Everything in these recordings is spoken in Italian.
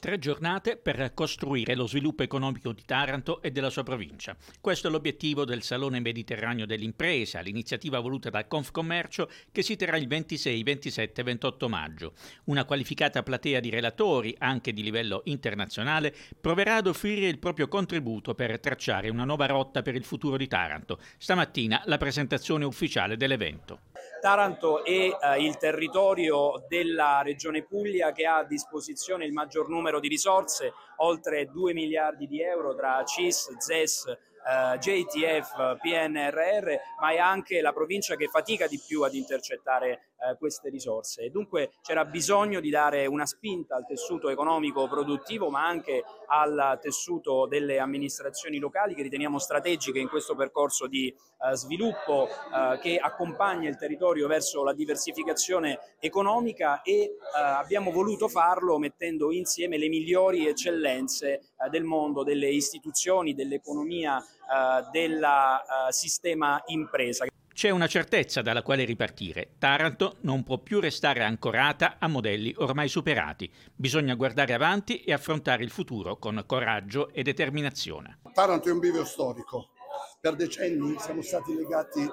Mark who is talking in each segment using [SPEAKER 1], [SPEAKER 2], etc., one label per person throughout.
[SPEAKER 1] 3 giornate per costruire lo sviluppo economico di Taranto e della sua provincia. Questo è l'obiettivo del Salone Mediterraneo dell'Impresa, l'iniziativa voluta da Confcommercio che si terrà il 26, 27 e 28 maggio. Una qualificata platea di relatori, anche di livello internazionale, proverà ad offrire il proprio contributo per tracciare una nuova rotta per il futuro di Taranto. Stamattina la presentazione ufficiale dell'evento.
[SPEAKER 2] Taranto è il territorio della Regione Puglia che ha a disposizione il maggior numero di risorse, oltre 2 miliardi di euro tra CIS, ZES, JTF, PNRR, ma è anche la provincia che fatica di più ad intercettare queste risorse. E dunque c'era bisogno di dare una spinta al tessuto economico produttivo, ma anche al tessuto delle amministrazioni locali che riteniamo strategiche in questo percorso di sviluppo che accompagna il territorio verso la diversificazione economica e abbiamo voluto farlo mettendo insieme le migliori eccellenze del mondo, delle istituzioni, dell'economia, del sistema impresa.
[SPEAKER 1] C'è una certezza dalla quale ripartire. Taranto non può più restare ancorata a modelli ormai superati. Bisogna guardare avanti e affrontare il futuro con coraggio e determinazione.
[SPEAKER 3] Taranto è un bivio storico. Per decenni siamo stati legati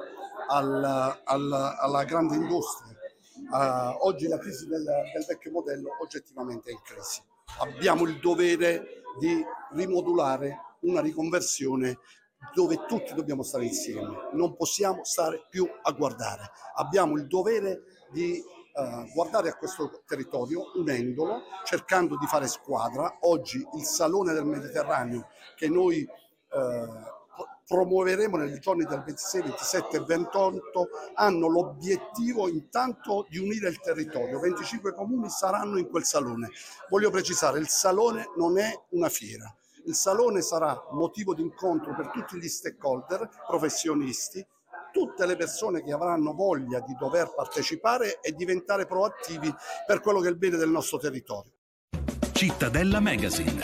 [SPEAKER 3] alla grande industria. Oggi la crisi del vecchio modello oggettivamente è in crisi. Abbiamo il dovere di rimodulare una riconversione dove tutti dobbiamo stare insieme, non possiamo stare più a guardare, abbiamo il dovere di guardare a questo territorio unendolo, cercando di fare squadra. Oggi il Salone del Mediterraneo che noi promuoveremo nei giorni del 26, 27 e 28 hanno l'obiettivo intanto di unire il territorio. 25 comuni saranno in quel salone. Voglio precisare, il salone non è una fiera. Il salone sarà motivo di incontro per tutti gli stakeholder, professionisti, tutte le persone che avranno voglia di dover partecipare e diventare proattivi per quello che è il bene del nostro territorio.
[SPEAKER 4] Cittadella Magazine.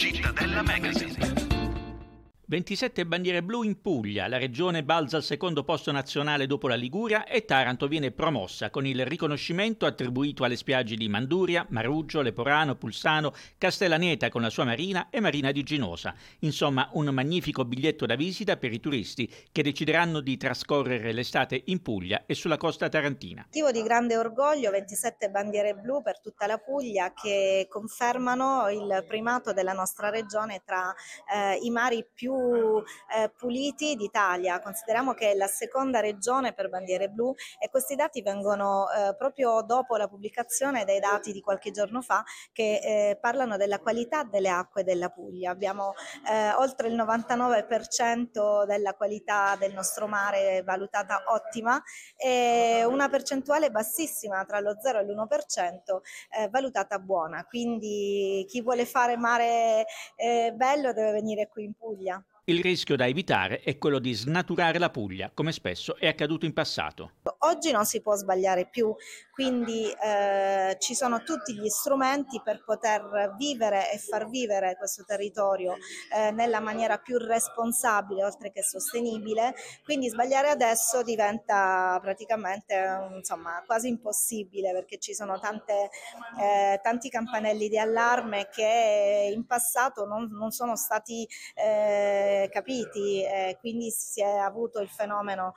[SPEAKER 1] 27 bandiere blu in Puglia, la regione balza al secondo posto nazionale dopo la Liguria e Taranto viene promossa con il riconoscimento attribuito alle spiagge di Manduria, Maruggio, Leporano, Pulsano, Castellaneta con la sua marina e Marina di Ginosa. Insomma, un magnifico biglietto da visita per i turisti che decideranno di trascorrere l'estate in Puglia e sulla costa tarantina.
[SPEAKER 5] Motivo di grande orgoglio, 27 bandiere blu per tutta la Puglia che confermano il primato della nostra regione tra i mari più puliti d'Italia. Consideriamo che è la seconda regione per bandiere blu e questi dati vengono proprio dopo la pubblicazione dei dati di qualche giorno fa che parlano della qualità delle acque della Puglia. Abbiamo oltre il 99% della qualità del nostro mare valutata ottima e una percentuale bassissima tra lo 0 e l'1% valutata buona. Quindi chi vuole fare mare bello deve venire qui in Puglia.
[SPEAKER 1] Il rischio da evitare è quello di snaturare la Puglia, come spesso è accaduto in passato.
[SPEAKER 5] Oggi non si può sbagliare più, quindi ci sono tutti gli strumenti per poter vivere e far vivere questo territorio nella maniera più responsabile oltre che sostenibile, quindi sbagliare adesso diventa praticamente quasi impossibile perché ci sono tanti campanelli di allarme che in passato non sono stati capiti, quindi si è avuto il fenomeno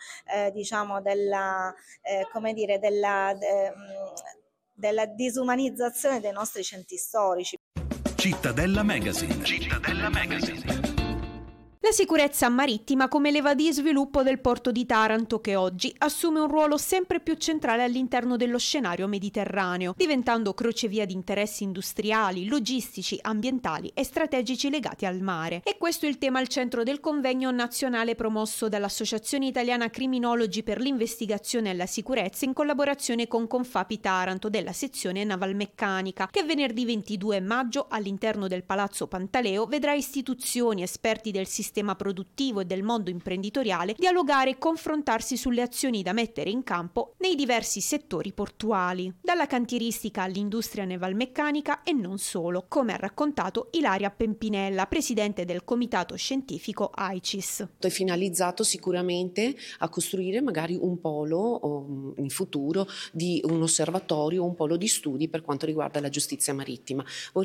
[SPEAKER 5] della disumanizzazione dei nostri centri storici.
[SPEAKER 4] Cittadella Magazine.
[SPEAKER 6] La sicurezza marittima come leva di sviluppo del porto di Taranto che oggi assume un ruolo sempre più centrale all'interno dello scenario mediterraneo, diventando crocevia di interessi industriali, logistici, ambientali e strategici legati al mare. E questo è il tema al centro del convegno nazionale promosso dall'Associazione Italiana Criminologi per l'investigazione e la sicurezza in collaborazione con Confapi Taranto della sezione navalmeccanica, che venerdì 22 maggio all'interno del Palazzo Pantaleo vedrà istituzioni, esperti del sistema produttivo e del mondo imprenditoriale dialogare e confrontarsi sulle azioni da mettere in campo nei diversi settori portuali, dalla cantieristica all'industria navalmeccanica e non solo, come ha raccontato Ilaria Pempinella, presidente del comitato scientifico AICIS.
[SPEAKER 7] È finalizzato sicuramente a costruire magari un polo in futuro di un osservatorio, un polo di studi per quanto riguarda la giustizia marittima.